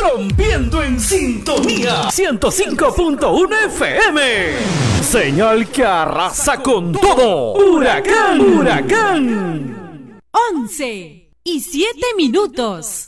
rompiendo en sintonía 105.1 FM. Señal que arrasa con todo. Huracán, huracán. 11:07.